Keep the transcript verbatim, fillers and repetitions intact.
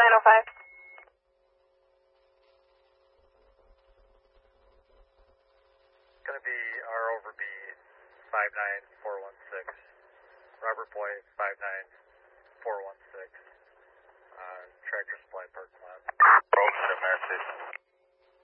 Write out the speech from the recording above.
nine oh five. Going to be R over B five nine four one six. Robert Boy five nine